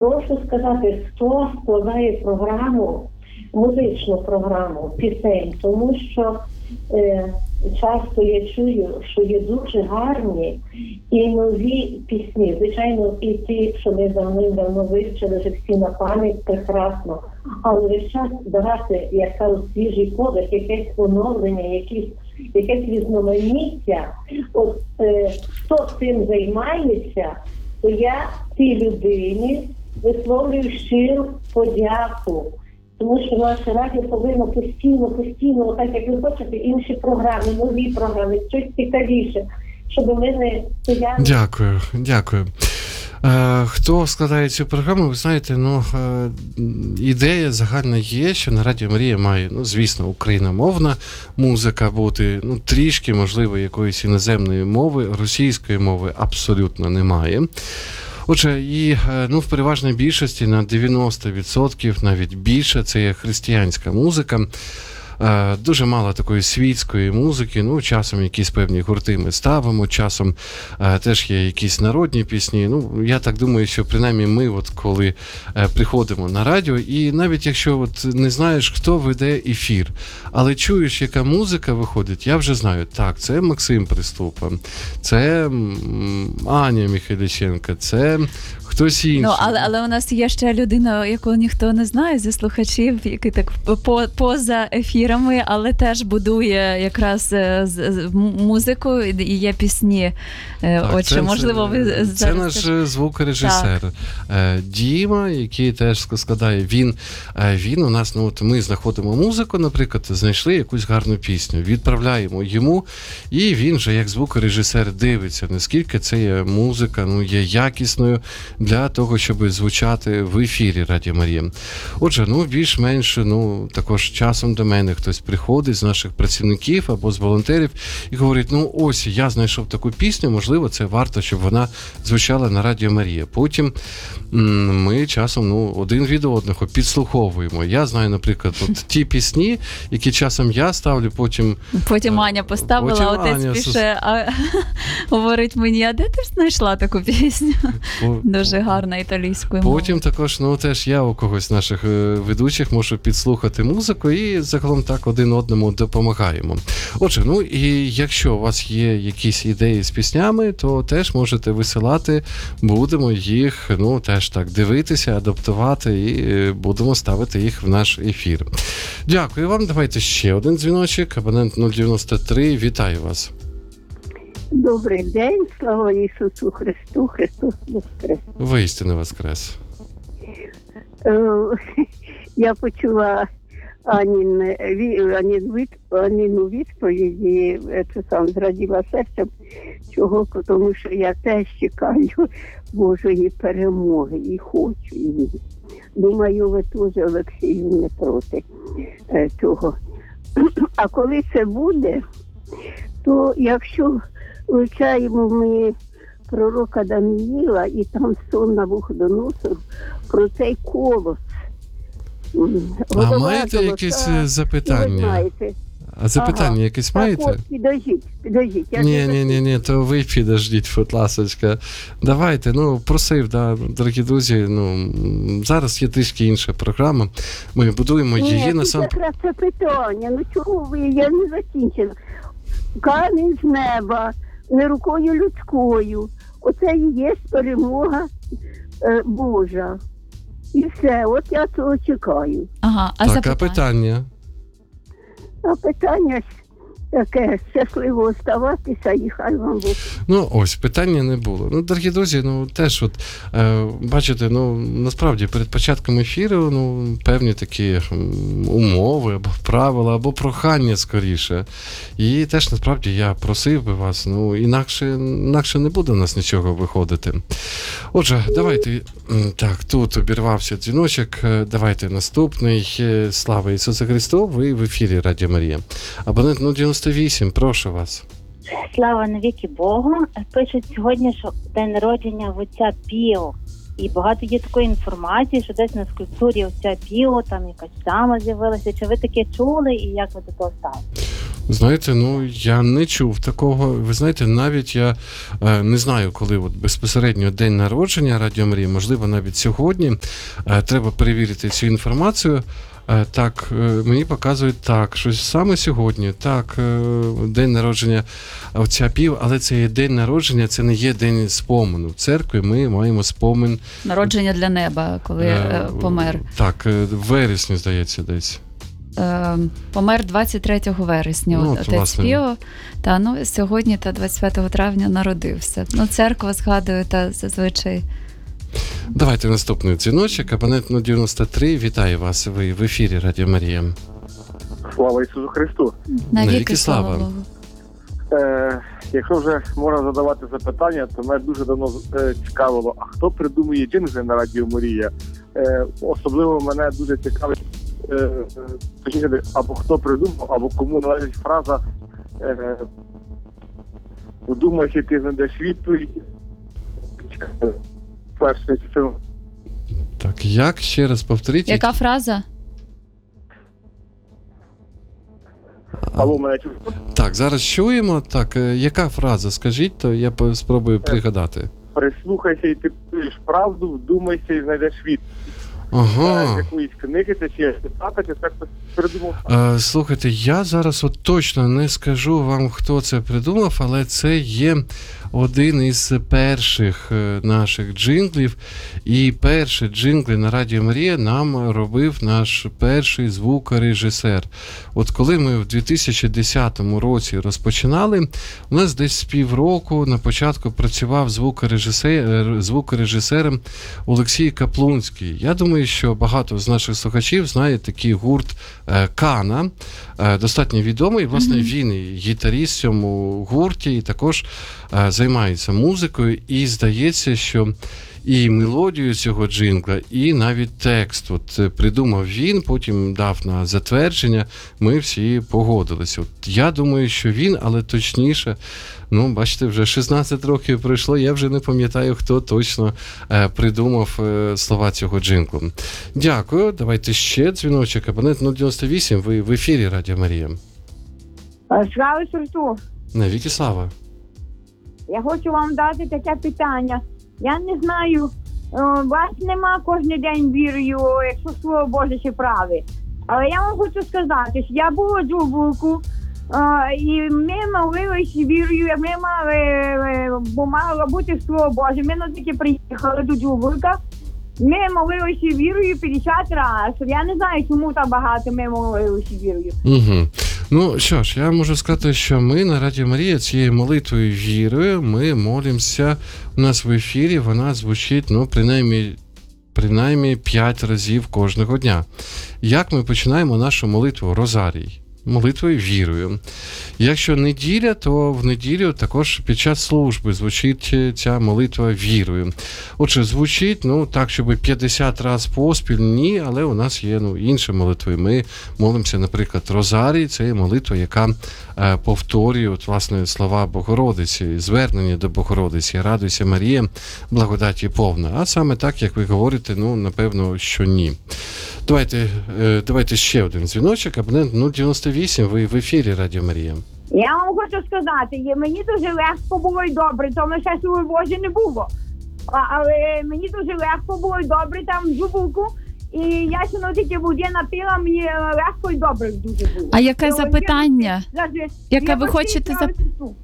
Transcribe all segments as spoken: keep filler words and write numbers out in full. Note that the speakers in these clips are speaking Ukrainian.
Прошу сказати, хто складає програму, музичну програму пісень, тому що е, часто я чую, що є дуже гарні і нові пісні. Звичайно, і ті, що ми давним-давно вивчили, вже всі на пам'ять, прекрасно. Але весь час давати, як кажуть, свіжий подих, якесь оновлення, якісь, якесь різноманіття. От е, хто цим займається, то я цій людині висловлюю щиру подяку. Тому що наше радіо повинно постійно, постійно, так як ви хочете, інші програми, нові програми, щось цікавіше, щоб ми не стояли. Дякую, дякую. Е, хто складає цю програму, ви знаєте, ну, е, ідея загальна є, що на Радіо Марія має, ну, звісно, україномовна музика бути, ну, трішки, можливо, якоїсь іноземної мови, російської мови абсолютно немає. Отже, і ну, в переважній більшості на дев'яносто відсотків, навіть більше, це є християнська музика. Дуже мало такої світської музики, ну, часом якісь певні гурти ми ставимо, часом е, теж є якісь народні пісні. Ну, я так думаю, що принаймні ми, от коли е, приходимо на радіо, і навіть якщо от не знаєш, хто веде ефір, але чуєш, яка музика виходить, я вже знаю, так, це Максим Приступа, це м, Аня Михайліченка, це хтось інший. Ну, але, але у нас є ще людина, яку ніхто не знає зі слухачів, який так по, поза ефірами, але теж будує якраз з, з, музику, і є пісні. Так, Отже, це, можливо, ви це, зараз... Це наш теж... звукорежисер так. Діма, який теж складає. Він, він у нас, ну от ми знаходимо музику, наприклад, знайшли якусь гарну пісню, відправляємо йому, і він же як звукорежисер дивиться, наскільки це є музика, ну, є якісною, для того, щоб звучати в ефірі Радіо Марія. Отже, ну, більш-менш, ну, також часом до мене хтось приходить з наших працівників або з волонтерів і говорить, ну, ось, я знайшов таку пісню, можливо, це варто, щоб вона звучала на Радіо Марія. Потім м- ми часом, ну, один від одного підслуховуємо. Я знаю, наприклад, от ті пісні, які часом я ставлю, потім... Потім Аня поставила, потім отець Аня... пише, а говорить мені, а де ти знайшла таку пісню? По... Дуже гарна італійською мовою. Потім також, ну, теж я у когось з наших ведучих можу підслухати музику і загалом так один одному допомагаємо. Отже, ну, і якщо у вас є якісь ідеї з піснями, то теж можете висилати, будемо їх, ну, теж так дивитися, адаптувати і будемо ставити їх в наш ефір. Дякую вам. Давайте ще один дзвіночок. Абонент нуль дев'яносто три. Вітаю вас. Добрий день, слава Ісусу Христу, Христос воскрес. Воістину воскрес. Я почула Анін, Анін, Аніну відповіді, це сам зраділа серцем, чого, тому що я теж чекаю Божої перемоги і хочу її. Думаю, ви теж, Олексію, не проти цього. А коли це буде, то якщо вивчаємо ми пророка Даниїла, і там сон Навуходоносор про цей колос. А маєте якісь запитання? А запитання ага. якесь маєте? Так, от, підождіть, підождіть. Ні, ні, ні, ні, то ви підождіть, будь ласочка. Давайте, ну, просив, да, дорогі друзі, ну, зараз є трішки інша програма. Ми будуємо ні, її на сам... Ні, якраз це питання, ну чого ви, я не закінчила. Камінь з неба, не рукою людською. Оце і є перемога е, Божа. І все, от я цього чекаю. Ага, а так, запитання? а питання? А питання таке, щасливо оставатися, і хай вам Бог. Ну, ось, питання не було. Ну, дорогі друзі, ну, теж от, е, бачите, ну, насправді, перед початком ефіру, ну, певні такі умови, або правила, або прохання, скоріше. І теж, насправді, я просив би вас, ну, інакше, інакше не буде у нас нічого виходити. Отже, давайте, так, тут обірвався дзвіночок, давайте наступний. Слава Ісусу Христу, ви в ефірі Радіо Марія. Абонент нуль дев'яносто вісім, прошу вас. Слава навіки Богу. Пишуть сьогодні, що день народження в отця Піо. І багато є такої інформації, що десь на скульптурі отця Піо, там якась дама з'явилася. Чи ви таке чули і як ви до того ставите? Знаєте, ну я не чув такого. Ви знаєте, навіть я е, не знаю, коли от безпосередньо день народження Радіо Марія, можливо, навіть сьогодні. Е, треба перевірити цю інформацію. Е, так, е, мені показують так, що саме сьогодні, так, е, день народження отця Пів, але це є день народження, це не є день спомену. В церкві ми маємо спомин. Народження для неба, коли Е, е, помер. Так, е, в вересні, здається, десь. Е, помер двадцять третього вересня, Ну, от, от, отець власне. Піо. Та, ну, сьогодні та двадцять п'ятого травня народився. Ну, церква згадує та зазвичай. Давайте наступний дзвіночок. Абонент нуль дев'яносто три. Вітаю вас. Ви в ефірі Радіо Марія. Слава Ісусу Христу! Навіки Навіки слава слава. Богу. Е, якщо вже можна задавати запитання, то мене дуже давно е, цікавило, а хто придумує джингли на Радіо Марія? Е, особливо мене дуже цікавить, е, точніше, або хто придумав, або кому належить фраза е, «Подумай, що ти знайдеш відповідь». Перше, що Так, як? Ще раз повторіть. Яка фраза? або мене чув. Так, зараз чуємо. Так, е, яка фраза? Скажіть, то я по- спробую пригадати. Прислухайся і ти почуєш правду, вдумайся і знайдеш відповідь. З Ага. якоїсь книги, це чи цитата, чи так хтось придумав. Е, слухайте, я зараз от точно не скажу вам, хто це придумав, але це є один із перших е, наших джинглів. І перші джингли на Радіо Марія нам робив наш перший звукорежисер. От коли ми в дві тисячі десятому році розпочинали, у нас десь з півроку на початку працював звукорежисер, звукорежисером Олексій Каплунський. Я думаю, що багато з наших слухачів знає такий гурт е, Кана, е, достатньо відомий. Власне, Мгм. він і гітаріст в цьому гурті, і також е, займається музикою. І здається, що і мелодію цього джингла, і навіть текст. От е, придумав він, потім дав на затвердження. Ми всі погодилися. От я думаю, що він, але точніше, ну, бачите, вже шістнадцять років пройшло, я вже не пам'ятаю, хто точно е, придумав е, слова цього джинглу. Дякую. Давайте ще дзвіночок. Абонент нуль дев'яносто вісім. Ви в ефірі Радіо Марія. Слава Ісусу! Навіки слава. Я хочу вам дати таке питання. Я не знаю, о, вас нема кожен день вірою, якщо слово Боже ще праве. Але я вам хочу сказати, що я була Джубулку, і ми молилися вірою, ми мали, е, бо мало бути слово Боже. Ми на таки приїхали до Джубулка, ми молилися вірою п'ятдесят разів. Я не знаю, чому так багато ми молилися вірою. Угу. Ну що ж, я можу сказати, що ми на Радіо Марія цією молитвою вірою, ми молимося у нас в ефірі, вона звучить, ну, принаймні, принаймні п'ять разів кожного дня. Як ми починаємо нашу молитву Розарій? Молитвою вірою. Якщо неділя, то в неділю також під час служби звучить ця молитва вірою. Отже, звучить, ну, так, щоб п'ятдесят разів поспіль, ні, але у нас є, ну, інші молитви. Ми молимося, наприклад, Розарій, це є молитва, яка е, повторює, от, власне, слова Богородиці, звернення до Богородиці, радуйся, Марія, благодаті повна. А саме так, як ви говорите, ну, напевно, що ні. Давайте, е, давайте ще один дзвіночок. Абонент нуль дев'яносто вісім. Ви в ефірі Радіо Марія. Я вам хочу сказати, є- мені дуже легко було і добре, тому ще слово Боже не було. А, але мені дуже легко було і добре там в Джубулку. І я ще ну, тільки воді напила, мені легко і добре дуже було. А яке Ну, запитання? я- я- Яке я ви хочу хочете сказати,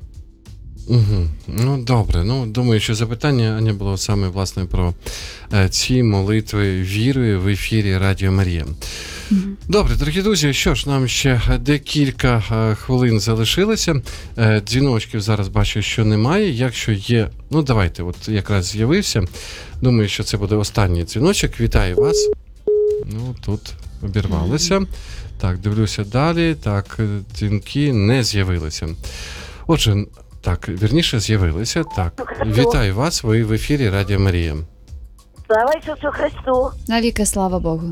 Угу. Ну, добре. Ну, думаю, що запитання, Аня, було саме, власне, про е, ці молитви вірою в ефірі Радіо Марія. Добре, дорогі друзі, що ж, нам ще декілька е, хвилин залишилося. Е, дзвіночків зараз бачу, що немає. Якщо є, ну давайте, от якраз з'явився. Думаю, що це буде останній дзвіночок. Вітаю вас. Ну, тут обірвалося. Так, дивлюся далі. Так, дзвінки не з'явилися. Отже, так, вірніше з'явилися. Так, вітаю вас, ви в ефірі Радіо Марія. Слава Ісусу Христу! Навіки слава Богу.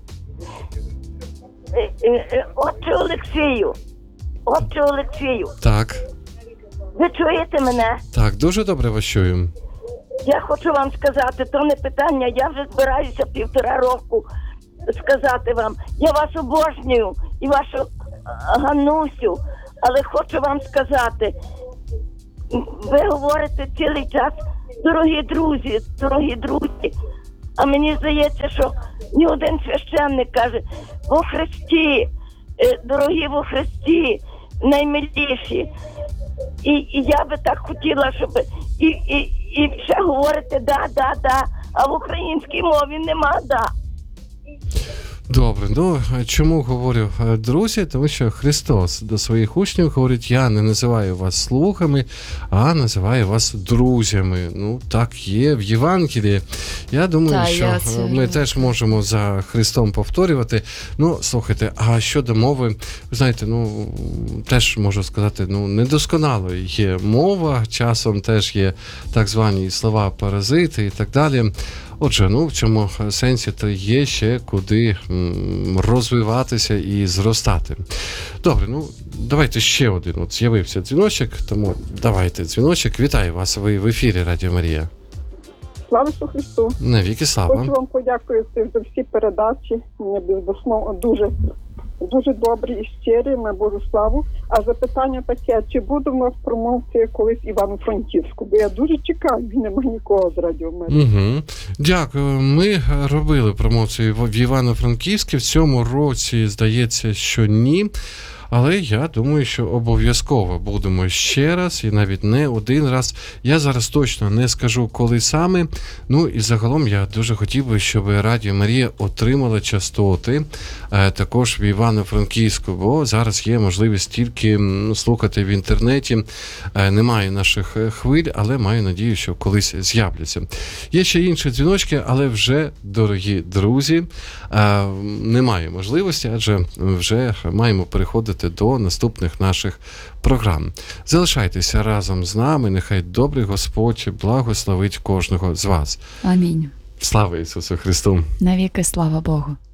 Е, е, е, Отче Олексію! Отче Олексію! Так, Ви чуєте мене? так, дуже добре вас чую. Я хочу вам сказати, то не питання, я вже збираюся півтора року сказати вам. Я вас обожнюю і вашу а, Ганусю. Але хочу вам сказати, ви говорите цілий час, дорогі друзі, дорогі друзі. А мені здається, що ні один священник каже, во Христі, дорогі во Христі, наймиліші. І, і я би так хотіла, щоб і, і, і ще говорити да, да, да, а в українській мові нема да. Добре, ну чому говорю друзі? Тому що Христос до своїх учнів говорить, я не називаю вас слугами, а називаю вас друзями. Ну, так є в Євангелії. Я думаю, Та, що я це... ми теж можемо за Христом повторювати. Ну, слухайте, а щодо мови, ви знаєте, ну, теж можу сказати, ну, недосконало є мова, часом теж є так звані слова-паразити і так далі. Отже, ну, в цьому сенсі то є ще куди м, розвиватися і зростати. Добре, ну, давайте ще один. От з'явився дзвіночок, тому давайте дзвіночок. Вітаю вас, ви в ефірі Радіо Марія. Слава Ісусу Христу! Навіки слава! Хочу вам подякувати за всі передачі. Мені безусловно дуже, дуже добрі і щирі, на Божу славу. А запитання таке, чи буде в нас промовці колись Івано-Франківську? Бо я дуже чекаю, нема нікого з Радіо Марія. Угу. Дякую. Ми робили промоцію в Івано-Франківській. В цьому році, здається, що ні. Але я думаю, що обов'язково будемо ще раз, і навіть не один раз. Я зараз точно не скажу, коли саме. Ну і загалом я дуже хотів би, щоб Радіо Марія отримала частоти е, також в Івано-Франківську, бо зараз є можливість тільки ну, слухати в інтернеті. Е, немає наших хвиль, але маю надію, що колись з'являться. Є ще інші дзвіночки, але вже, дорогі друзі, е, немає можливості, адже вже маємо переходити до наступних наших програм. Залишайтеся разом з нами, нехай добрий Господь благословить кожного з вас. Амінь. Слава Ісусу Христу! Навіки слава Богу.